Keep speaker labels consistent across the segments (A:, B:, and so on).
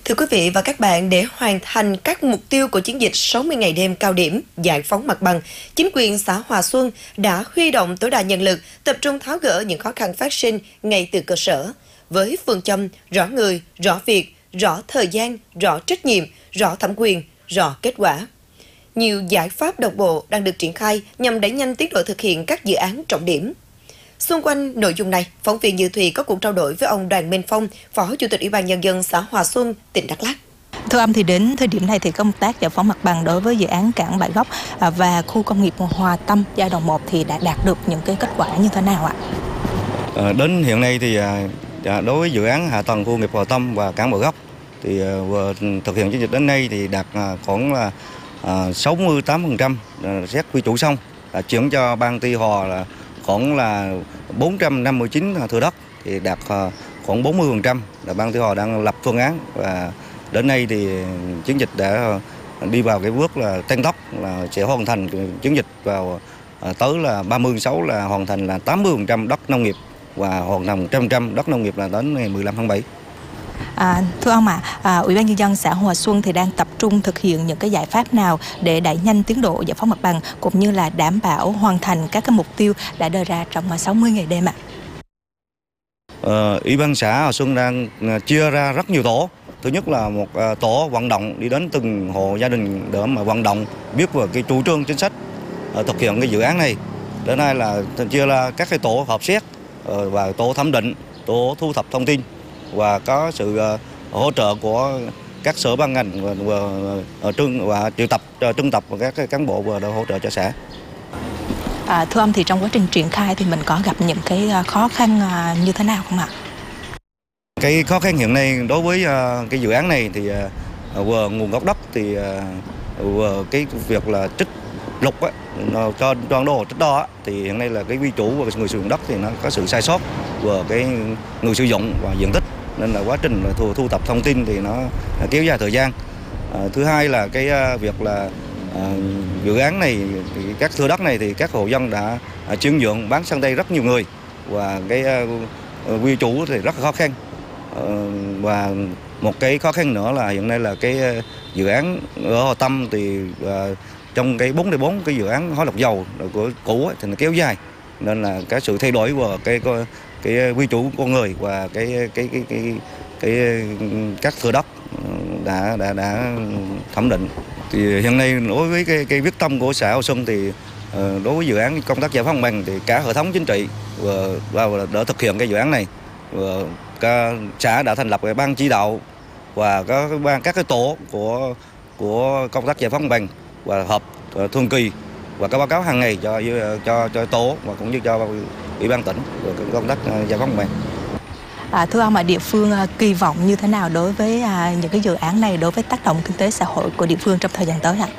A: Thưa quý vị và các bạn, để hoàn thành các mục tiêu của chiến dịch 60 ngày đêm cao điểm giải phóng mặt bằng, chính quyền xã Hòa Xuân đã huy động tối đa nhân lực, tập trung tháo gỡ những khó khăn phát sinh ngay từ cơ sở. Với phương châm rõ người, rõ việc, rõ thời gian, rõ trách nhiệm, rõ thẩm quyền, rõ kết quả. Nhiều giải pháp đồng bộ đang được triển khai nhằm đẩy nhanh tiến độ thực hiện các dự án trọng điểm. Xung quanh nội dung này, phóng viên Như Thùy có cuộc trao đổi với ông Đoàn Minh Phong, Phó Chủ tịch Ủy ban Nhân dân xã Hòa Xuân, tỉnh Đắk Lắk.
B: Thưa ông, thì đến thời điểm này thì công tác giải phóng mặt bằng đối với dự án cảng Bãi Gốc và khu công nghiệp Hòa Tâm giai đoạn 1 thì đã đạt được những cái kết quả như thế nào ạ?
C: Đến hiện nay thì đối với dự án hạ tầng khu công nghiệp Hòa Tâm và cảng Bãi Gốc thì vừa thực hiện chiến dịch đến nay thì đạt khoảng là 68% xét quy chủ xong, chuyển cho ban Ty Hòa là khoảng là 459 thửa đất thì đạt khoảng 40%. Là ban Ty Hòa đang lập phương án và đến nay thì chiến dịch đã đi vào cái bước là tăng tốc, là sẽ hoàn thành chiến dịch vào tới là 36 là hoàn thành là 80% đất nông nghiệp và hoàn thành 100% đất nông nghiệp là đến ngày 15 tháng 7.
B: Thưa ông Ủy ban Nhân dân xã Hòa Xuân thì đang tập trung thực hiện những cái giải pháp nào để đẩy nhanh tiến độ giải phóng mặt bằng cũng như là đảm bảo hoàn thành các cái mục tiêu đã đề ra trong 60 ngày đêm ạ?
C: Ủy ban xã Hòa Xuân đang chia ra rất nhiều tổ. Thứ nhất là một tổ vận động đi đến từng hộ gia đình để mà vận động biết về cái chủ trương chính sách thực hiện cái dự án này. Đến nay là chia ra các cái tổ họp xét và tổ thẩm định, tổ thu thập thông tin và có sự hỗ trợ của các sở ban ngành và trưng tập và các cán bộ vừa đã hỗ trợ cho xã.
B: Thưa ông, thì trong quá trình triển khai thì mình có gặp những cái khó khăn như thế nào không ạ?
C: Cái khó khăn hiện nay đối với cái dự án này thì vừa nguồn gốc đất thì vừa cái việc là trích lục cho đồ trích đo thì hiện nay là cái quy chủ và người sử dụng đất thì nó có sự sai sót vừa cái người sử dụng và diện tích, nên là quá trình thu thập thông tin thì nó kéo dài thời gian. Thứ hai là cái việc là dự án này thì các thửa đất này thì các hộ dân đã chuyển nhượng bán sang đây rất nhiều người và cái quy chủ thì rất là khó khăn. Và một cái khó khăn nữa là hiện nay là cái dự án ở Hòa Tâm thì trong cái 4/4 cái dự án hóa lọc dầu của cũ thì nó kéo dài, nên là cái sự thay đổi của cái quy chủ con người và các thửa đất đã thẩm định. Thì hiện nay đối với cái quyết tâm của xã Hòa Xuân thì đối với dự án công tác giải phóng mặt bằng thì cả hệ thống chính trị và để thực hiện cái dự án này, xã đã thành lập cái ban chỉ đạo và các cái tổ của công tác giải phóng mặt bằng và họp thường kỳ và các báo cáo hàng ngày cho tổ và cũng như cho ủy ban tỉnh về công tác giải phóng mặt bằng.
B: Thưa ông, địa phương kỳ vọng như thế nào đối với những cái dự án này đối với tác động kinh tế xã hội của địa phương trong thời gian tới ạ?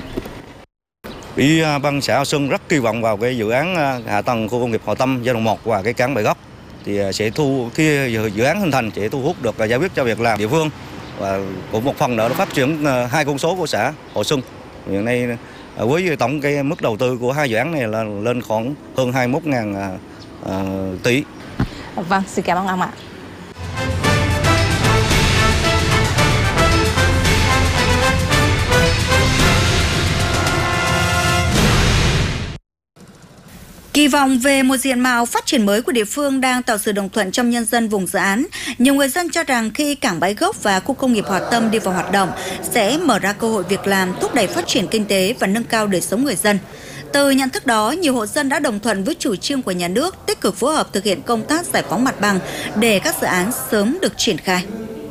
C: Ủy ban xã Hòa Xuân rất kỳ vọng vào cái dự án hạ tầng khu công nghiệp Hòa Tâm giai đoạn 1 và cái cảng Bãi Gốc thì sẽ khi dự án hình thành sẽ thu hút được giải quyết cho việc làm địa phương và cũng một phần nữa phát triển hai con số của xã Hòa Xuân. Hiện nay với tổng cái mức đầu tư của hai dự án này là lên khoảng hơn 21.000 tỷ.
B: Vâng, xin cảm ơn ông ạ.
D: Kỳ vọng về một diện mạo phát triển mới của địa phương đang tạo sự đồng thuận trong nhân dân vùng dự án. Nhiều người dân cho rằng khi cảng Bãi Gốc và khu công nghiệp Hòa Tâm đi vào hoạt động sẽ mở ra cơ hội việc làm, thúc đẩy phát triển kinh tế và nâng cao đời sống người dân. Từ nhận thức đó, nhiều hộ dân đã đồng thuận với chủ trương của nhà nước, tích cực phối hợp thực hiện công tác giải phóng mặt bằng để các dự án sớm được triển khai.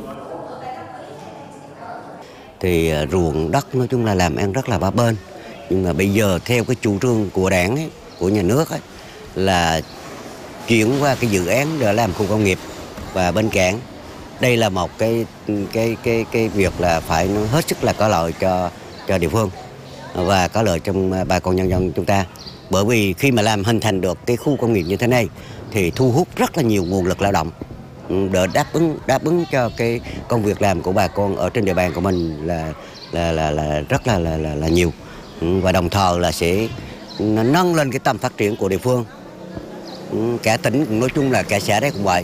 E: Thì ruộng đất nói chung là làm ăn rất là bấp bênh, nhưng mà bây giờ theo cái chủ trương của đảng ấy, của nhà nước ấy, là chuyển qua cái dự án để làm khu công nghiệp và bên cảng. Đây là một cái việc là phải nó hết sức là có lợi cho địa phương và có lợi trong bà con nhân dân chúng ta. Bởi vì khi mà làm hình thành được cái khu công nghiệp như thế này thì thu hút rất là nhiều nguồn lực lao động để đáp ứng cho cái công việc làm của bà con ở trên địa bàn của mình là rất là nhiều, và đồng thời là sẽ nâng lên cái tầm phát triển của địa phương. Cả tỉnh nói chung là cả xã đấy cũng vậy,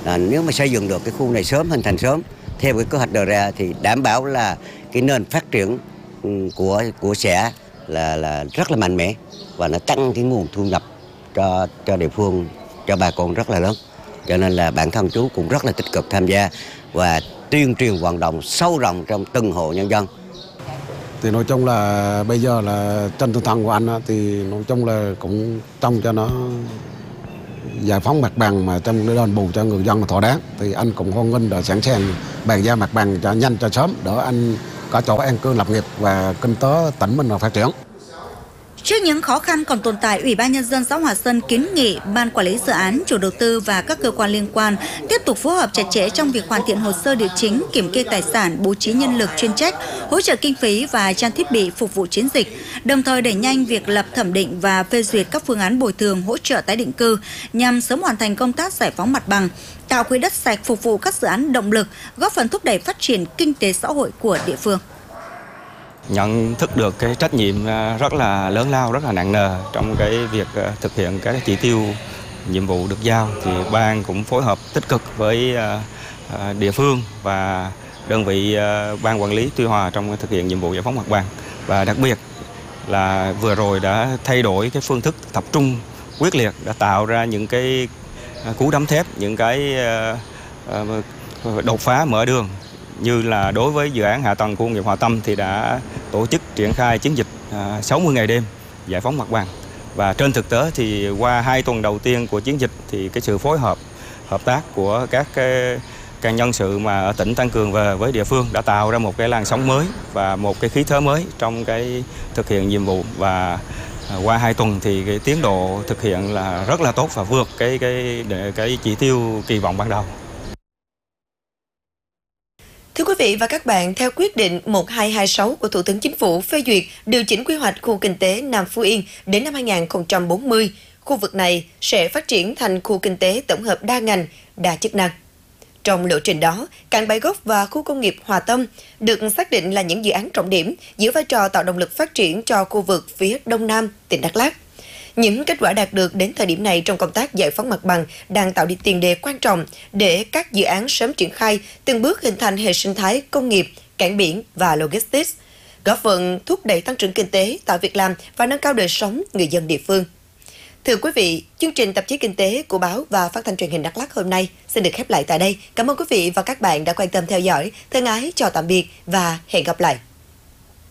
E: nếu mà xây dựng được cái khu này sớm, hình thành sớm theo cái kế hoạch đề ra thì đảm bảo là cái nền phát triển của xã là rất là mạnh mẽ và nó tăng cái nguồn thu nhập cho địa phương, cho bà con rất là lớn. Cho nên là bản thân chú cũng rất là tích cực tham gia và tuyên truyền vận động sâu rộng trong từng hộ nhân dân.
F: Thì nói chung là bây giờ là trên tinh thần của anh thì nói chung là cũng trông cho nó giải phóng mặt bằng mà trong đền bù cho người dân là thỏa đáng, thì anh cũng hoan nghênh đã sẵn sàng bàn giao mặt bằng cho nhanh cho sớm để anh có chỗ an cư lập nghiệp và kinh tế tỉnh mình phát triển.
D: Trước những khó khăn còn tồn tại, Ủy ban Nhân dân xã Hòa Xuân kiến nghị Ban Quản lý Dự án, chủ đầu tư và các cơ quan liên quan tiếp tục phối hợp chặt chẽ trong việc hoàn thiện hồ sơ địa chính, kiểm kê tài sản, bố trí nhân lực chuyên trách, hỗ trợ kinh phí và trang thiết bị phục vụ chiến dịch, đồng thời đẩy nhanh việc lập thẩm định và phê duyệt các phương án bồi thường hỗ trợ tái định cư nhằm sớm hoàn thành công tác giải phóng mặt bằng, tạo quỹ đất sạch phục vụ các dự án động lực, góp phần thúc đẩy phát triển kinh tế xã hội của địa phương.
G: Nhận thức được cái trách nhiệm rất là lớn lao, rất là nặng nề trong cái việc thực hiện các chỉ tiêu nhiệm vụ được giao, thì ban cũng phối hợp tích cực với địa phương và đơn vị ban quản lý Tuy Hòa trong thực hiện nhiệm vụ giải phóng mặt bằng, và đặc biệt là vừa rồi đã thay đổi cái phương thức tập trung quyết liệt, đã tạo ra những cái cú đấm thép, những cái đột phá mở đường. Như là đối với dự án hạ tầng khu công nghiệp Hòa Tâm thì đã tổ chức triển khai chiến dịch 60 ngày đêm giải phóng mặt bằng. Và trên thực tế thì qua 2 tuần đầu tiên của chiến dịch thì cái sự phối hợp tác của các nhân sự mà ở tỉnh tăng cường về với địa phương đã tạo ra một cái làn sóng mới và một cái khí thế mới trong cái thực hiện nhiệm vụ. Và qua 2 tuần thì cái tiến độ thực hiện là rất là tốt và vượt cái chỉ tiêu kỳ vọng ban đầu.
A: Thưa quý vị và các bạn, theo quyết định 1226 của Thủ tướng Chính phủ phê duyệt điều chỉnh quy hoạch khu kinh tế Nam Phú Yên đến năm 2040, khu vực này sẽ phát triển thành khu kinh tế tổng hợp đa ngành, đa chức năng. Trong lộ trình đó, cảng Bãi Gốc và khu công nghiệp Hòa Tâm được xác định là những dự án trọng điểm giữ vai trò tạo động lực phát triển cho khu vực phía đông nam tỉnh Đắk Lắk. Những kết quả đạt được đến thời điểm này trong công tác giải phóng mặt bằng đang tạo đi tiền đề quan trọng để các dự án sớm triển khai, từng bước hình thành hệ sinh thái công nghiệp, cảng biển và logistics, góp phần thúc đẩy tăng trưởng kinh tế, tạo việc làm và nâng cao đời sống người dân địa phương. Thưa quý vị, chương trình tạp chí kinh tế của báo và phát thanh truyền hình Đắk Lắk hôm nay xin được khép lại tại đây. Cảm ơn quý vị và các bạn đã quan tâm theo dõi. Thân ái chào tạm biệt và hẹn gặp lại.